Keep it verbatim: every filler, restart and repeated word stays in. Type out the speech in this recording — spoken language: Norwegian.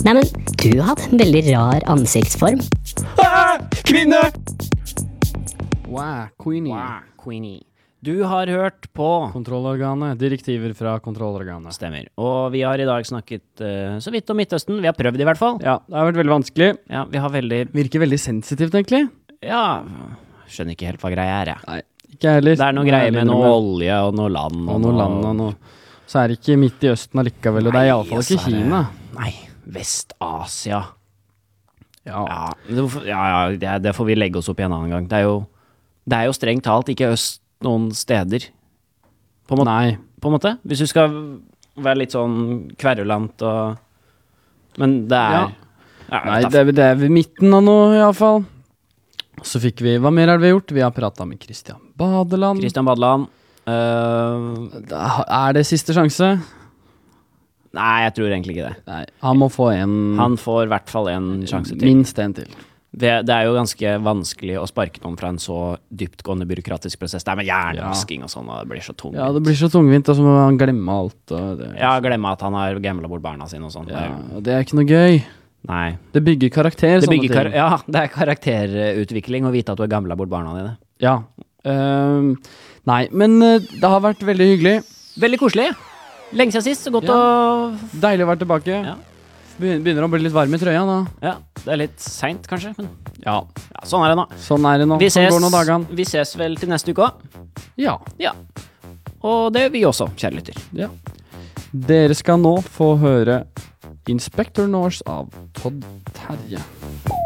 Nei, men du har hatt en veldig rar ansiktsform. Ah, kvinne! Wow, Queenie. Wow, Queenie. Du har hørt på Kontrollorganet, direktiver fra kontrollorganet. Stemmer. Og vi har i dag snakket uh, så vidt om Midtøsten. Vi har prøvd i hvert fall. Ja, det har vært veldig vanskelig. Ja, vi har veldig... Virker veldig sensitivt, egentlig. Ja, skjønner ikke helt hva greia er, jeg. Nei, ikke jeg heller. Det er noe greier med noe olje og noe land. Og noe land og noe... Så er det ikke midt i Østen allikevel, og det er i alle fall ikke Kina. Nei, Vest-Asia. Ja. Ja, det, ja, ja det, det får vi legge oss opp i en annen gang. Det er jo, det er jo strengt talt ikke øst noen steder. På en måte. Nei. På en måte. Hvis du skal være litt sånn kverulant og... Men det er... Ja. Ja, Nei, det er, det er ved midten av noe, i alle fall. Så fikk vi... Hva mer har vi gjort? Vi har pratet med Christian Badeland. Christian Badeland. Uh, Da er det siste sjanse? nei, jeg tror egentlig ikke det. Nei, han må få en... Han får i hvert fall en sjanse til. Minst en til. Det, det er jo ganske vanskelig å sparke noen fra en så dyptgående byråkratisk prosess. Det er med hjernevasking og sånn, og det blir så tungt. Ja, det blir så tungvint, og så må han glemme alt. Og det. Ja, glemme at han har gamblet bort barna sine og sånn. Ja, og det er ikke noe gøy. Nei. Det bygger karakter, Det sånne bygger kar ting. ja, det er karakterutvikling å vite at du har gamblet bort barna dine. Ja. Ehm, nei, men eh, det har vært veldig hyggelig. Veldig koselig. Lenge siden sist, så godt Ja. å... Deilig å være tilbake. Ja. Begyn- Begynner å bli litt varm i trøya nå. Ja, det er litt sent kanskje, men Ja, ja, sånn er det nå. sånn er det nå. Vi Sånn ses, går nå dagene. vi ses vel til neste uke også. Ja, Ja. Og det gjør vi også, kjære lytter. ja. Dere skal nå få høre Inspector Norse av Todd Terje.